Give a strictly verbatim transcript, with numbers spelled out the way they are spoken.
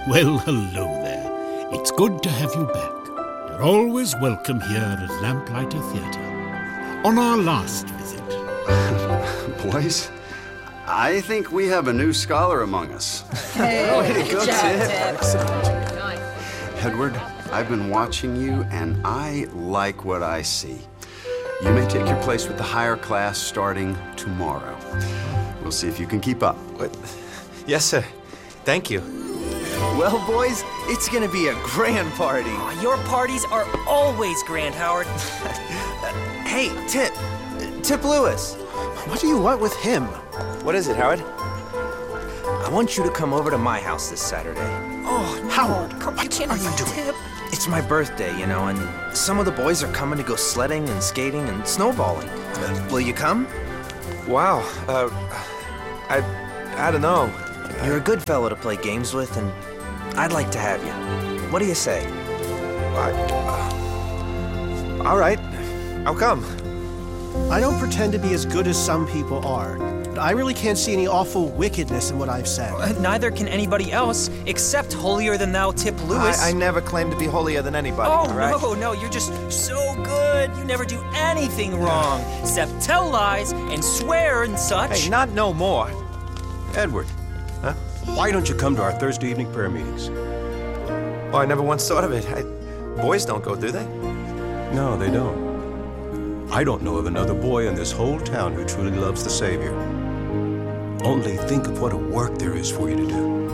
Well, hello there. It's good to have you back. You're always welcome here at Lamplighter Theatre. On our last visit... Boys, I think we have a new scholar among us. Hey, Way to go, good job, Tip. Tip. Edward, I've been watching you, and I like what I see. You may take your place with the higher class starting tomorrow. We'll see if you can keep up. What? Yes, sir. Thank you. Well, boys, it's gonna be a grand party. Oh, your parties are always grand, Howard. Hey, Tip. Tip Lewis. What do you want with him? What is it, Howard? I want you to come over to my house this Saturday. Oh, no. Howard, Come, what you can't are you doing? Tip. It's my birthday, you know, and some of the boys are coming to go sledding and skating and snowballing. Uh, will you come? Wow. Uh, I, I don't know. You're a good fellow to play games with, and I'd like to have you. What do you say? I, uh, all right. I'll come. I don't pretend to be as good as some people are, but I really can't see any awful wickedness in what I've said. Uh, neither can anybody else, except holier-than-thou Tip Lewis. I, I never claimed to be holier than anybody. Oh, all right? no, no, you're just so good. You never do anything wrong, except tell lies and swear and such. Hey, not no more. Edward. Huh? Why don't you come to our Thursday evening prayer meetings? Oh, I never once thought of it. I, boys don't go, do they? No, they don't. I don't know of another boy in this whole town who truly loves the Savior. Only think of what a work there is for you to do.